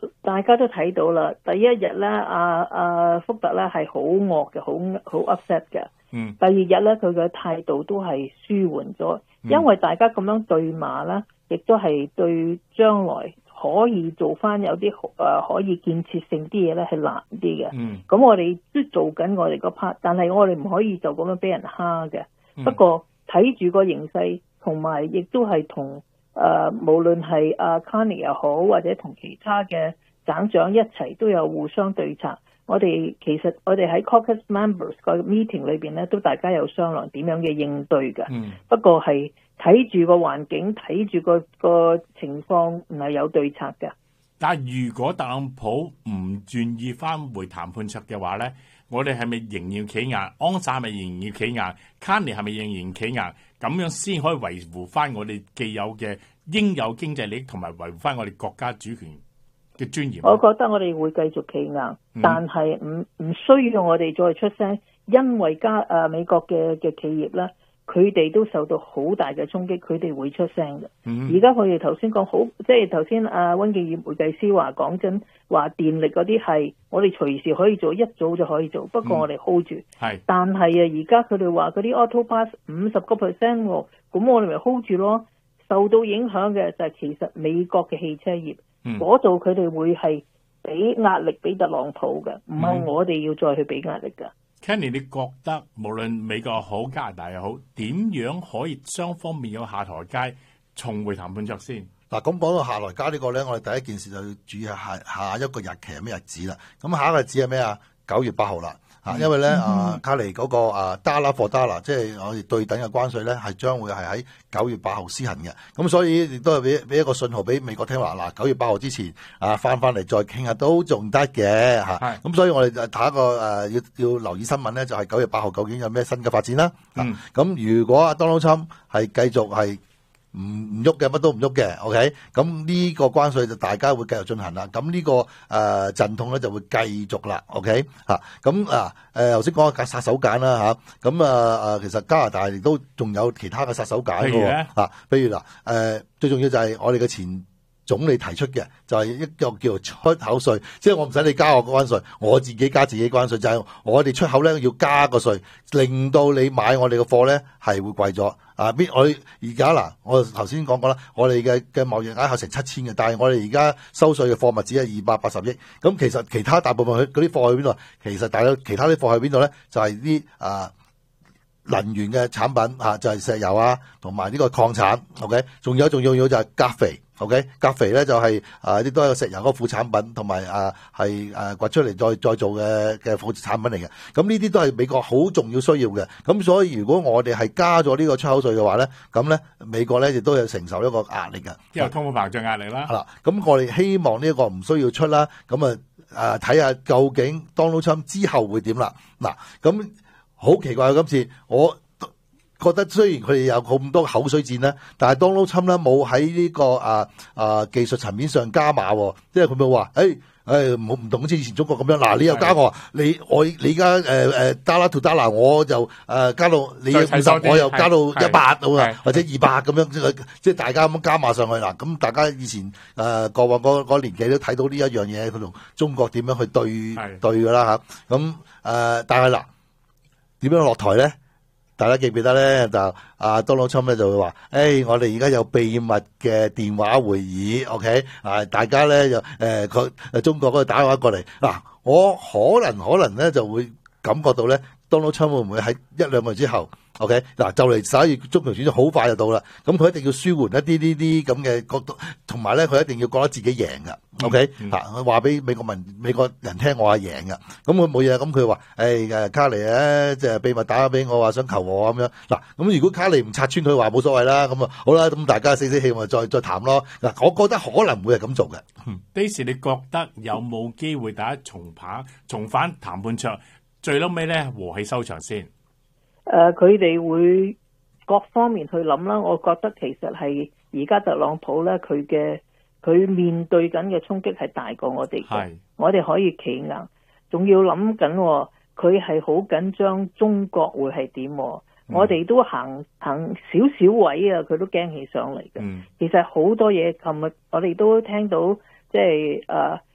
大家都睇到啦，第一日咧，阿阿福特咧係好惡嘅，好好 upset 嘅。 嗯。 第二日咧，佢嘅態度都係舒緩咗， 嗯、 因為大家咁樣對罵啦，亦都係對將來可以做翻有啲誒、呃、可以建設性啲嘢咧係難啲嘅。 嗯。 咁我哋都做緊我哋個 part，但係我哋唔可以就咁樣俾人蝦嘅。 嗯、 不過睇住個形勢，同埋亦都係同誒無論係阿 Carney 又好，或者同其他嘅省長一齊都有互相對策。我哋其實我哋喺 Caucus Members 個 meeting 裏邊咧，都大家有商量點樣嘅應對嘅。 嗯。 不過係睇住個環境，睇住個個情況，唔係有對策嘅。 但係如果特朗普唔願意翻回談判桌嘅話咧，我哋係咪仍然企硬？安薩係咪仍然企硬 ？Carney 係咪仍然企硬？咁樣先可以維護翻我哋既有嘅應有經濟利益，同埋維護翻我哋國家主權嘅尊嚴。 我覺得我哋會繼續企硬，嗯、但係唔唔需要我哋再出聲，因為加誒、呃、美國嘅嘅企業咧，佢哋都受到好大嘅衝擊，佢哋會出聲嘅。而家佢哋頭先講好，即係頭先阿溫敬業會計師話講真話，電力嗰啲係我哋隨時可以做，一早就可以做，不過我哋 hold 住。係、嗯，但係啊，而家佢哋話嗰啲 auto pass 五十個 percent 喎，咁我哋咪 hold 住咯。受到影響嘅就係其實美國嘅汽車業。嗰度佢哋會係俾壓力俾特朗普嘅，唔係我哋要再去俾壓力㗎。 Kenny，你覺得無論美國好加拿大又好，點樣可以雙方面有下台階，重回談判桌先？ 嗱，咁講到下台階呢個咧，我哋第一件事就要注意下下一個日期係咩日子啦。咁下一個日子係咩啊？九月八號啦。啊，因為咧、嗯、啊，卡尼嗰、那個啊 dollar for dollar，即係我哋對等嘅關稅咧，係將會係喺九月八號施行嘅。咁所以亦都係俾俾一個信號俾美國聽話，嗱，九月八號之前啊，翻翻嚟再傾下都仲得嘅嚇。咁、啊、所以我哋就睇一個誒、啊，要要留意新聞咧，就係九月八號究竟有咩新嘅發展啦。咁、嗯啊、如果阿 Donald Trump 係繼續係唔唔喐嘅，乜都唔喐嘅 ，OK， 咁呢個關稅就大家會繼續進行啦。咁呢、這個誒、呃、陣痛咧就會繼續啦 ，OK 嚇。咁啊誒頭先講個殺手鐧啦嚇，咁啊誒其實加拿大亦都仲有其他嘅殺手鐧嘅喎嚇。譬如嗱誒、呃、最重要就係我哋嘅前總理提出嘅就係、是、一個叫做出口稅，即係我唔使你加我關稅，我自己加自己關稅，就係、是、我哋出口咧要加個稅，令到你買我哋嘅貨咧係會貴咗。啊！邊我而家嗱，我頭先講過啦，我哋嘅嘅貿易額係成七千嘅，但係我哋而家收稅嘅貨物只係二百八十億。咁其實其他大部分去嗰啲貨去邊度？其實大家其他啲貨去邊度咧？就係啲啊能源嘅產品啊，就係、是、石油啊，同埋呢個礦產。OK， 仲有仲要要就係鉀肥。OK， 鉀肥咧就係、是、啊啲都係個石油嗰個副產品，同埋啊係誒掘出嚟再再做嘅嘅副產品嚟嘅。咁呢啲都係美國好重要需要嘅。咁所以如果我哋係加咗呢個出口稅嘅話咧，咁咧美國咧亦都有承受一個壓力嘅， 因為通貨膨脹壓力啦。 係啦，咁我哋希望呢一個唔需要出啦。咁啊誒睇下究竟 Donald Trump 之後會點啦。嗱，咁好奇怪今次我。覺得雖然佢哋有咁多口水戰咧，但係 Donald Trump 咧冇喺呢個啊啊技術層面上加碼，即係佢冇話誒誒唔唔同好似以前中國咁樣，嗱你又加我，你我你而家誒誒 dollar to dollar 我就誒、呃、加到你五十，我又加到一百啊，或者二百咁樣，即係大家咁加碼上去嗱，咁大家以前誒、呃、過往嗰嗰年紀都睇到呢一樣嘢，佢同中國點樣去對對㗎啦嚇，咁誒、呃、但係嗱點樣落台咧？大家記唔記得咧？就阿 Donald Trump 咧就會話：，誒、哎，我哋而家有秘密嘅電話會議 ，OK？啊，大家咧就誒，佢、呃、誒中國嗰度打電話過嚟，嗱、啊，我可能可能咧就會感覺到咧 ，Donald Trump 會唔會喺一兩個月之後 ，OK？嗱、啊，就嚟十一月中期選舉好快就到啦，咁佢一定要舒緩一啲呢啲咁嘅角度，同埋咧佢一定要覺得自己贏噶。OK，吓佢話俾美國民美國人聽我係贏噶，咁佢冇嘢，咁佢話誒誒卡尼咧即係秘密打俾我話想求我咁樣，嗱咁如果卡尼唔拆穿佢話冇所謂啦，咁啊好啦，咁大家死死氣我再再談咯，嗱我覺得可能會係咁做嘅。 嗯，Daisy 你覺得有冇機會大家重返重返談判桌，最撈尾咧和氣收場先？誒、 呃，佢哋會各方面去諗啦，我覺得其實係而家特朗普咧佢嘅。佢面對緊嘅衝擊係大過我哋嘅，我哋可以企硬，仲要諗緊佢係好緊張中國會係點、嗯，我哋都行行少少位啊，佢都驚起上嚟嘅、嗯。其實好多嘢，琴日我哋都聽到，即係誒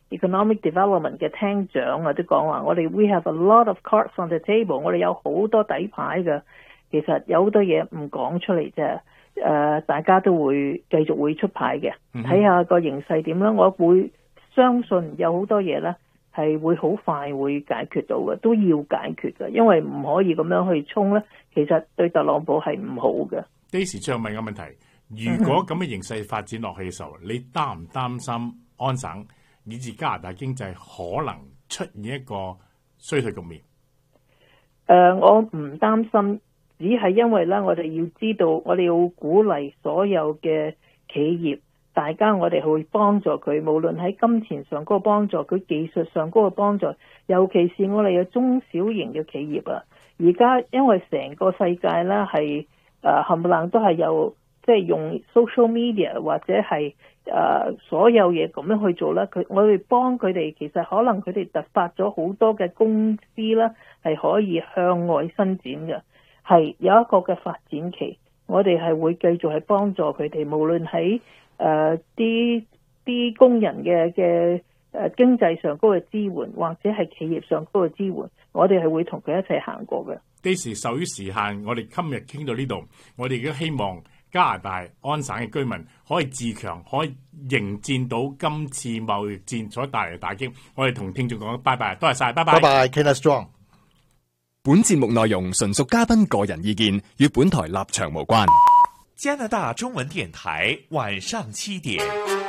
Economic Development 嘅廳長啊，都講話我哋 we have a lot of cards on the table， 我哋有好多底牌嘅。其實有好多嘢唔講出嚟啫，誒、呃，大家都會繼續會出牌嘅，睇下個形勢點啦。我會相信有好多嘢咧係會好快會解決到嘅，都要解決嘅，因為唔可以咁樣去衝咧，其實對特朗普係唔好嘅。 Daisy 最後問個問題，如果咁嘅形勢發展落去嘅時候，你擔唔擔心安省以至加拿大經濟可能出現一個衰退局面？ 誒、呃，我唔擔心，只係因為咧，我哋要知道，我哋要鼓勵所有嘅企業，大家我哋會幫助佢，無論喺金錢上嗰個幫助，佢技術上嗰個幫助，尤其是我哋嘅中小型嘅企業啊。而家因為成個世界咧係誒冚唪唥都係有即係用 social media 或者係誒、呃、所有嘢咁樣去做啦，佢我哋幫佢哋，其實可能佢哋突發咗好多嘅公司啦，係可以向外伸展嘅，係有一個嘅發展期，我哋係會繼續係幫助佢哋，無論喺誒啲啲工人嘅嘅誒經濟上嗰個支援，或者係企業上嗰個支援，我哋係會同佢一齊行過嘅。 Daisy，受於時限，我哋今日傾到呢度，我哋亦都希望加拿大安省嘅居民可以自強，可以迎戰到今次貿易戰所帶嚟嘅打擊。我哋同聽眾講拜拜，多謝晒，拜拜。 拜拜 ，Canada Strong。 本節目內容純屬嘉賓個人意見，與本台立場無關。 加拿大中文電台晚上七點，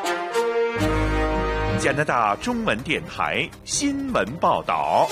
加拿大中文電台新聞報道。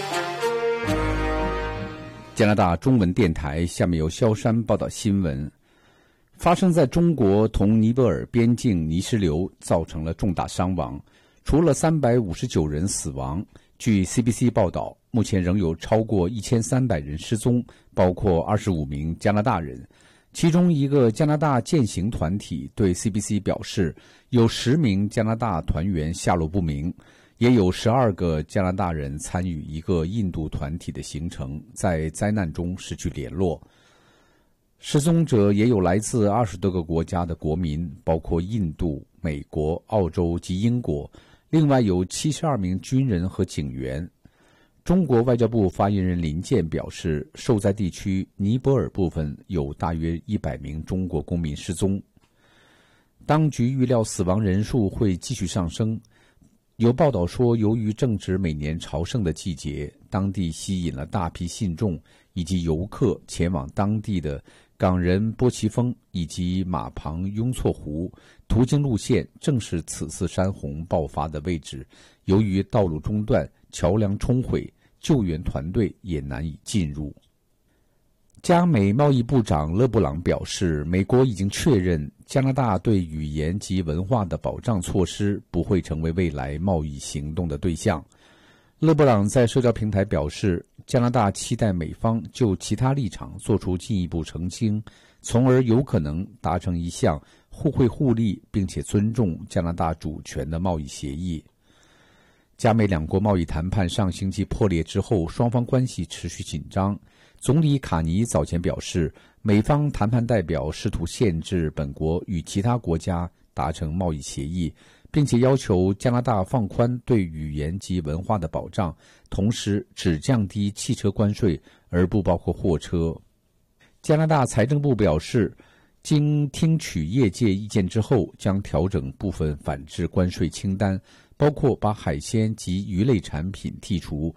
加拿大中文電台下面由蕭山報道新聞。發生在中國同尼泊爾邊境泥石流造成了重大傷亡，除了三百五十九人死亡，據 C B C 報道，目前仍有超過一千三百人失蹤，包括二十五名加拿大人。其中一個加拿大健行團體對 C B C 表示，有十名加拿大團員下落不明，也有十二個加拿大人參與一個印度團體的行程，在災難中失去聯絡。失蹤者也有來自二十多個國家的國民，包括印度、美國、澳洲及英國，另外有七十二名軍人和警員。中國外交部發言人林健表示，受災地區尼泊爾部分有大約一百名中國公民失蹤。當局預料死亡人數會繼續上升。有報道說，由於正值每年朝聖的季節，當地吸引了大批信眾以及遊客前往當地的港人波奇峰以及馬旁雍措湖，途經路線正是此次山洪爆發的位置。由於道路中斷、橋樑沖毀，救援團隊也難以進入。加美貿易部長勒布朗表示，美國已經確認加拿大對語言及文化的保障措施不會成為未來貿易行動的對象。勒布朗在社交平台表示，加拿大期待美方就其他立場做出進一步澄清，從而有可能達成一項互惠互利並且尊重加拿大主權的貿易協議。加美兩國貿易談判上星期破裂之後，雙方關係持續緊張。總理卡尼早前表示，美方談判代表試圖限制本國與其他國家達成貿易協議，並且要求加拿大放寬對語言及文化的保障，同時只降低汽車關稅，而不包括貨車。加拿大財政部表示，經聽取業界意見之後，將調整部分反制關稅清單，包括把海鮮及魚類產品剔除。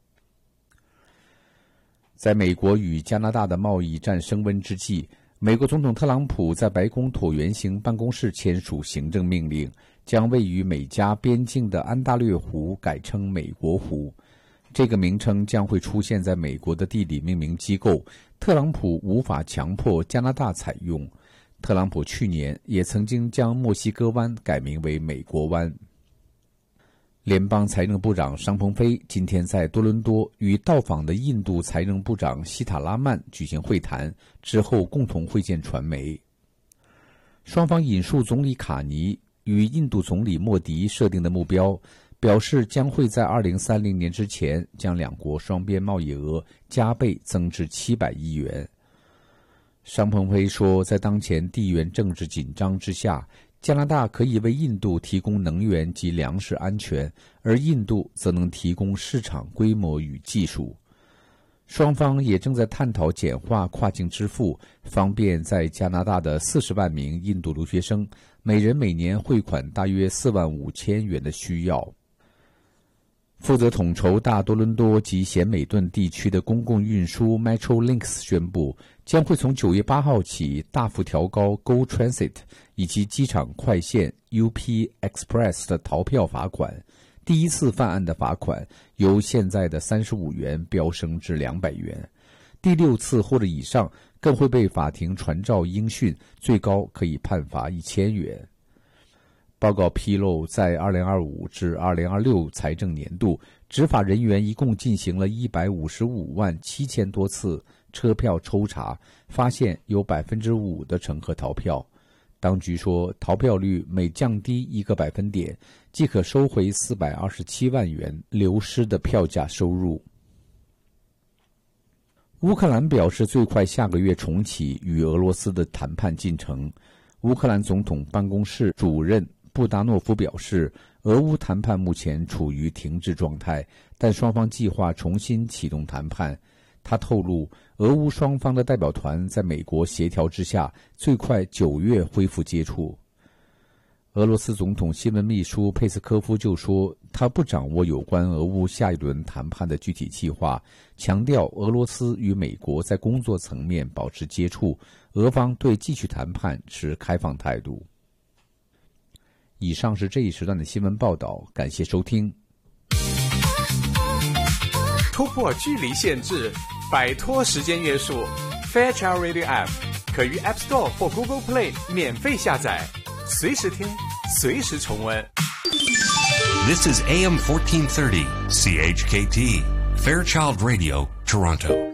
在美國與加拿大的貿易戰升溫之際，美國總統特朗普在白宮橢圓形辦公室簽署行政命令，將位於美加邊境的安大略湖改稱美國湖。這個名稱將會出現在美國的地理命名機構，特朗普無法強迫加拿大採用。特朗普去年也曾經將墨西哥灣改名為美國灣。聯邦財政部長商鵬飛今天在多倫多與到訪的印度財政部長希塔拉曼舉行會談，之後共同會見傳媒。雙方引述總理卡尼與印度總理莫迪設定的目標，表示將會在二零三零年之前將兩國雙邊貿易額加倍增至七百億元。商鵬飛說，在當前地緣政治緊張之下， 加拿大可以为印度提供能源及粮食安全，而印度则能提供市场规模与技术。双方也正在探讨简化跨境支付，方便在加拿大的四十万名印度留学生每人每年汇款大约四万五千元的需要。负责统筹大多伦多及咸美顿地区的公共运输 Metrolinx 宣布，将会从九月八号起大幅调高 Go Transit 以及机场快线 U P Express 的逃票罚款。第一次犯案的罚款由现在的三十五元飙升至两百元，第六次或者以上更会被法庭传召应讯，最高可以判罚一千元。报告披露，在二零二五至二零二六财政年度，执法人员一共进行了一百五十五万七千多次车票抽查，发现有百分之五的乘客逃票。当局说，逃票率每降低一个百分点，即可收回四百二十七万元流失的票价收入。乌克兰表示，最快下个月重启与俄罗斯的谈判进程。乌克兰总统办公室主任布达诺夫表示，俄乌谈判目前处于停滞状态，但双方计划重新启动谈判。他透露，俄乌双方的代表团在美国协调之下，最快九月恢复接触。俄罗斯总统新闻秘书佩斯科夫就说，他不掌握有关俄乌下一轮谈判的具体计划，强调俄罗斯与美国在工作层面保持接触，俄方对继续谈判持开放态度。以上是这一时段的新闻报道，感谢收听。 突破距离限制，摆脱时间约束 ，Fairchild Radio App 可于 App Store 或 Google Play 免费下载，随时听，随时重温。 This is A M fourteen thirty, C H K T, Fairchild Radio, Toronto.